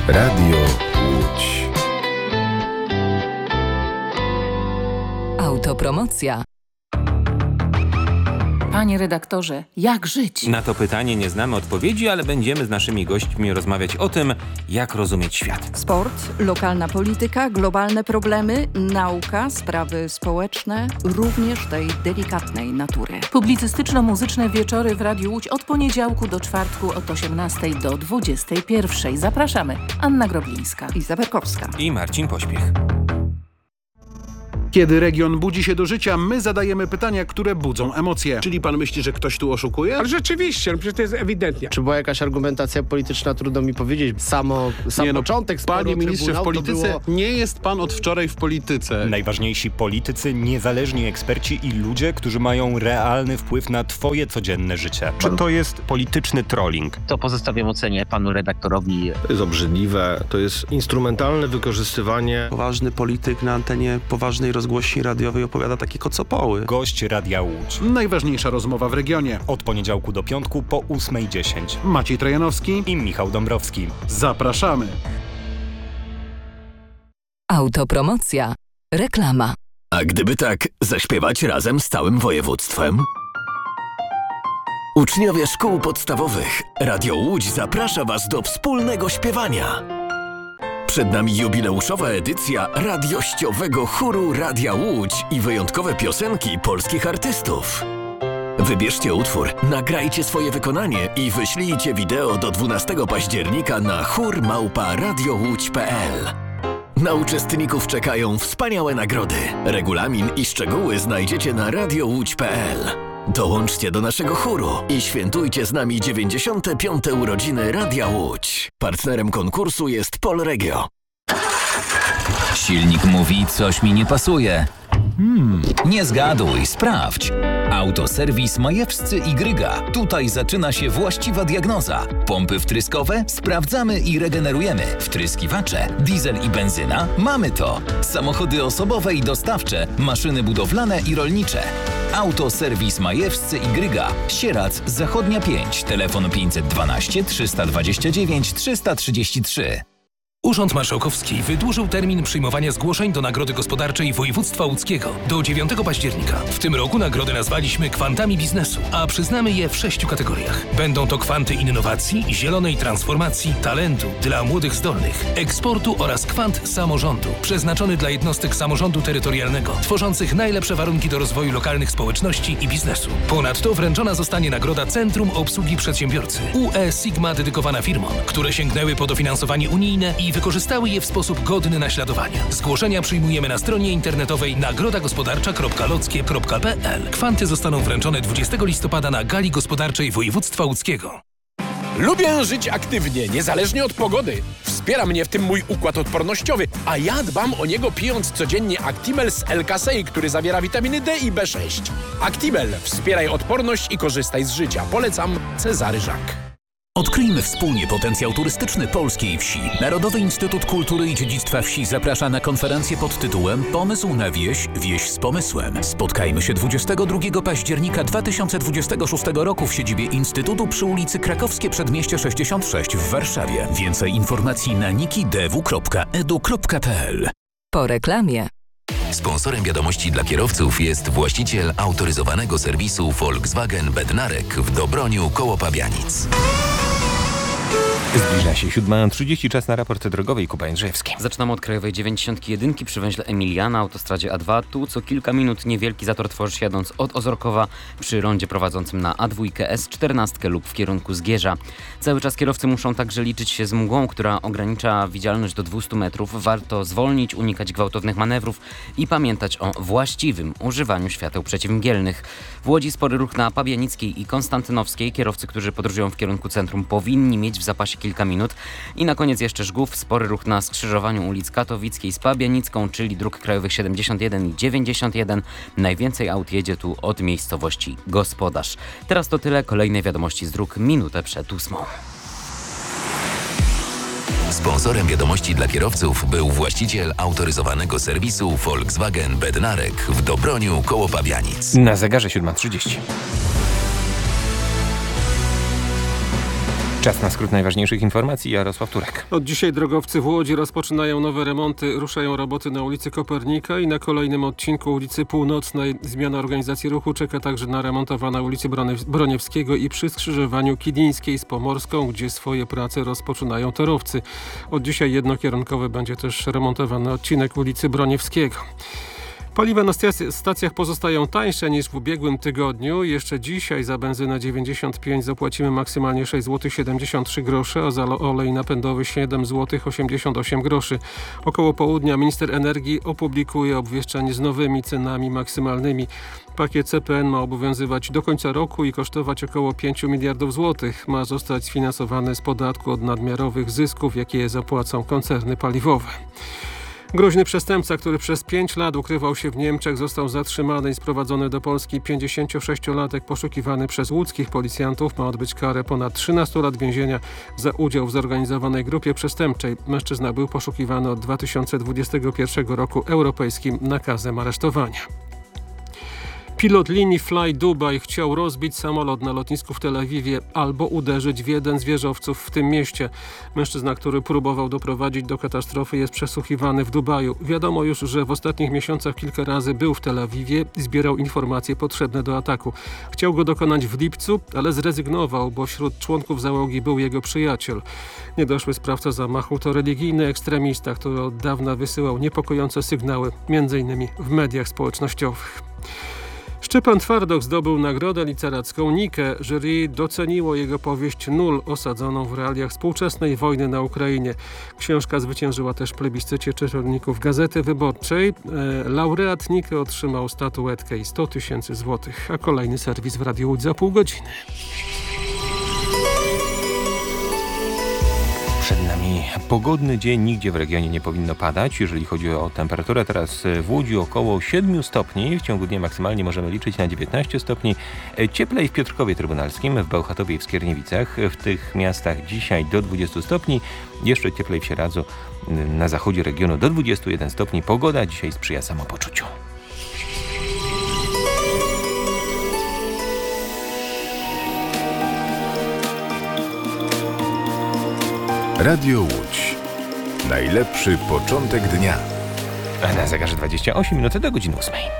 Radio Łódź. Autopromocja. Panie redaktorze, jak żyć? Na to pytanie nie znamy odpowiedzi, ale będziemy z naszymi gośćmi rozmawiać o tym, jak rozumieć świat. Sport, lokalna polityka, globalne problemy, nauka, sprawy społeczne, również tej delikatnej natury. Publicystyczno-muzyczne wieczory w Radiu Łódź od poniedziałku do czwartku od 18 do 21. Zapraszamy. Anna Groblińska. Iza Berkowska. I Marcin Pośpiech. Kiedy region budzi się do życia, my zadajemy pytania, które budzą emocje. Czyli pan myśli, że ktoś tu oszukuje? Ale rzeczywiście, przecież to jest ewidentnie. Czy była jakaś argumentacja polityczna, trudno mi powiedzieć. Sam początek sporu Panie ministrze, w polityce nie jest pan od wczoraj w polityce. Najważniejsi politycy, niezależni eksperci i ludzie, którzy mają realny wpływ na twoje codzienne życie. Czy to jest polityczny trolling? To pozostawiam ocenie panu redaktorowi. To jest obrzydliwe, to jest instrumentalne wykorzystywanie. Poważny polityk na antenie poważnej rozgłośni radiowej opowiada takie kocopoły. Gość Radia Łódź. Najważniejsza rozmowa w regionie. Od poniedziałku do piątku po 8:10. Maciej Trojanowski I Michał Dąbrowski. Zapraszamy. Autopromocja. Reklama. A gdyby tak zaśpiewać razem z całym województwem? Uczniowie szkół podstawowych, Radio Łódź zaprasza Was do wspólnego śpiewania. Przed nami jubileuszowa edycja radiościowego chóru Radia Łódź i wyjątkowe piosenki polskich artystów. Wybierzcie utwór, nagrajcie swoje wykonanie i wyślijcie wideo do 12 października na chór@radiołódź.pl. Na uczestników czekają wspaniałe nagrody. Regulamin i szczegóły znajdziecie na radiołódź.pl. Dołączcie do naszego chóru i świętujcie z nami 95. urodziny Radia Łódź. Partnerem konkursu jest Polregio. Silnik mówi, coś mi nie pasuje. Nie zgaduj, sprawdź. Autoserwis Majewscy i Gryga. Tutaj zaczyna się właściwa diagnoza. Pompy wtryskowe? Sprawdzamy i regenerujemy. Wtryskiwacze, diesel i benzyna? Mamy to. Samochody osobowe i dostawcze, maszyny budowlane i rolnicze. Autoserwis Majewscy i Gryga. Sierac, Zachodnia 5. Telefon 512 329 333. Urząd Marszałkowski wydłużył termin przyjmowania zgłoszeń do Nagrody Gospodarczej Województwa Łódzkiego do 9 października. W tym roku nagrody nazwaliśmy kwantami biznesu, a przyznamy je w 6 kategoriach. Będą to kwanty innowacji, zielonej transformacji, talentu dla młodych zdolnych, eksportu oraz kwant samorządu, przeznaczony dla jednostek samorządu terytorialnego, tworzących najlepsze warunki do rozwoju lokalnych społeczności i biznesu. Ponadto wręczona zostanie nagroda Centrum Obsługi Przedsiębiorcy UE Sigma dedykowana firmom, które sięgnęły po dofinansowanie unijne i wykorzystały je w sposób godny naśladowania. Zgłoszenia przyjmujemy na stronie internetowej nagrodagospodarcza.lockie.pl. Kwanty zostaną wręczone 20 listopada na Gali Gospodarczej Województwa Łódzkiego. Lubię żyć aktywnie, niezależnie od pogody. Wspiera mnie w tym mój układ odpornościowy, a ja dbam o niego pijąc codziennie Actimel z L-Kasei, który zawiera witaminy D i B6. Actimel. Wspieraj odporność i korzystaj z życia. Polecam Cezary Żak. Odkryjmy wspólnie potencjał turystyczny polskiej wsi. Narodowy Instytut Kultury i Dziedzictwa Wsi zaprasza na konferencję pod tytułem Pomysł na wieś, wieś z pomysłem. Spotkajmy się 22 października 2026 roku w siedzibie Instytutu przy ulicy Krakowskie Przedmieście 66 w Warszawie. Więcej informacji na nikidw.edu.pl. Po reklamie. Sponsorem wiadomości dla kierowców jest właściciel autoryzowanego serwisu Volkswagen Bednarek w Dobroniu koło Pabianic. Zbliża się 7:30, czas na raport drogowy. Kuba Jędrzejewski. Zaczynamy od krajowej 91 przy węźle Emilia na autostradzie A2. Tu co kilka minut niewielki zator tworzy się jadąc od Ozorkowa przy rondzie prowadzącym na A2 S14 lub w kierunku Zgierza. Cały czas kierowcy muszą także liczyć się z mgłą, która ogranicza widzialność do 200 metrów. Warto zwolnić, unikać gwałtownych manewrów i pamiętać o właściwym używaniu świateł przeciwmgielnych. W Łodzi spory ruch na Pabianickiej i Konstantynowskiej. Kierowcy, którzy podróżują w kierunku centrum, powinni mieć w zapasie kilka minut. I na koniec jeszcze Żgów, spory ruch na skrzyżowaniu ulic Katowickiej z Pabianicką, czyli dróg krajowych 71 i 91. Najwięcej aut jedzie tu od miejscowości Gospodarz. Teraz to tyle, kolejne wiadomości z dróg minutę przed 8. Sponsorem wiadomości dla kierowców był właściciel autoryzowanego serwisu Volkswagen Bednarek w Dobroniu koło Pabianic. Na zegarze 7:30. Czas na skrót najważniejszych informacji. Jarosław Turek. Od dzisiaj drogowcy w Łodzi rozpoczynają nowe remonty. Ruszają roboty na ulicy Kopernika i na kolejnym odcinku ulicy Północnej. Zmiana organizacji ruchu czeka także na remontowane ulicy Broniewskiego i przy skrzyżowaniu Kidińskiej z Pomorską, gdzie swoje prace rozpoczynają torowcy. Od dzisiaj jednokierunkowy będzie też remontowany odcinek ulicy Broniewskiego. Paliwa na stacjach pozostają tańsze niż w ubiegłym tygodniu. Jeszcze dzisiaj za benzynę 95 zapłacimy maksymalnie 6,73 zł, a za olej napędowy 7,88 zł. Około południa minister energii opublikuje obwieszczenie z nowymi cenami maksymalnymi. Pakiet CPN ma obowiązywać do końca roku i kosztować około 5 miliardów złotych. Ma zostać sfinansowany z podatku od nadmiarowych zysków, jakie zapłacą koncerny paliwowe. Groźny przestępca, który przez 5 lat ukrywał się w Niemczech, został zatrzymany i sprowadzony do Polski. 56-latek poszukiwany przez łódzkich policjantów ma odbyć karę ponad 13 lat więzienia za udział w zorganizowanej grupie przestępczej. Mężczyzna był poszukiwany od 2021 roku europejskim nakazem aresztowania. Pilot linii Fly Dubai chciał rozbić samolot na lotnisku w Tel Awiwie albo uderzyć w jeden z wieżowców w tym mieście. Mężczyzna, który próbował doprowadzić do katastrofy, jest przesłuchiwany w Dubaju. Wiadomo już, że w ostatnich miesiącach kilka razy był w Tel Awiwie i zbierał informacje potrzebne do ataku. Chciał go dokonać w lipcu, ale zrezygnował, bo wśród członków załogi był jego przyjaciel. Niedoszły sprawca zamachu to religijny ekstremista, który od dawna wysyłał niepokojące sygnały, m.in. w mediach społecznościowych. Szczepan Twardok zdobył nagrodę literacką Nikę. Jury doceniło jego powieść Nul, osadzoną w realiach współczesnej wojny na Ukrainie. Książka zwyciężyła też w plebiscycie czytelników Gazety Wyborczej. Laureat Nikę otrzymał statuetkę i 100 000 złotych, a kolejny serwis w Radiu Łódź za pół godziny. Przed nami pogodny dzień, nigdzie w regionie nie powinno padać. Jeżeli chodzi o temperaturę, teraz w Łodzi około 7 stopni. W ciągu dnia maksymalnie możemy liczyć na 19 stopni. Cieplej w Piotrkowie Trybunalskim, w Bełchatowie i w Skierniewicach. W tych miastach dzisiaj do 20 stopni. Jeszcze cieplej w Sieradzu, na zachodzie regionu do 21 stopni. Pogoda dzisiaj sprzyja samopoczuciu. Radio Łódź. Najlepszy początek dnia. A na zegarze 28 minut do godziny 8.